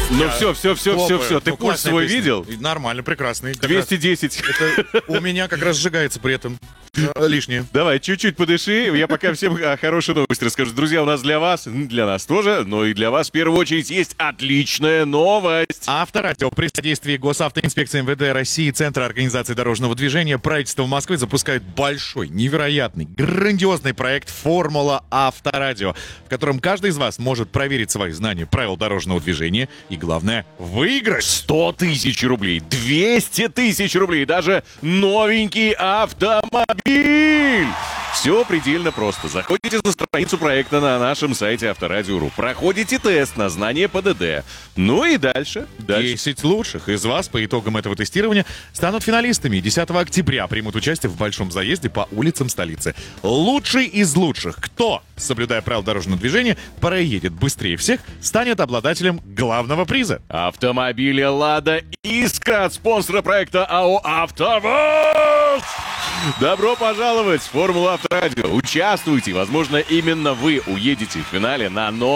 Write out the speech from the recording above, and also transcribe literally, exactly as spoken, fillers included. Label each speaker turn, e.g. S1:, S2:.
S1: Ну все, все, все, все, все. Ты
S2: Ну,
S1: пульс
S2: классная
S1: свой
S2: песня.
S1: видел?
S2: И Нормально, прекрасный. Как
S1: двести десять.
S2: раз это у меня как раз сжигается при этом э, лишнее.
S1: Давай, чуть-чуть подыши. Я пока всем о хорошей новости расскажу. Друзья, у нас для вас, м, для нас тоже, но и для вас в первую очередь есть отличная новость.
S2: Авторадио при содействии Госавтоинспекции МВД России, Центра организации дорожного движения, правительство Москвы запускает большой, невероятный, грандиозный проект «Формула Авторадио», в котором каждый из вас может проверить свои знания правил дорожного движения и, главное, выиграть.
S1: сто тысяч рублей, двести тысяч рублей, даже новенький автомобиль. Все предельно просто. Заходите на страницу проекта на нашем сайте Авторадио.ру. Проходите тест на знание ПДД. Ну и дальше. Дальше.
S2: десять лучших из вас по итогам этого тестирования станут финалистами и десятого октября примут участие в большом заезде по улицам столицы. Лучший из лучших, кто, соблюдая правила дорожного движения, проедет быстрее всех, станет обладателем главного приза.
S1: Автомобили «Лада Искра» от спонсора проекта АО «АвтоВАЗ». Добро пожаловать в «Формулу Авторадио». Участвуйте. Возможно, именно вы уедете в финале на новом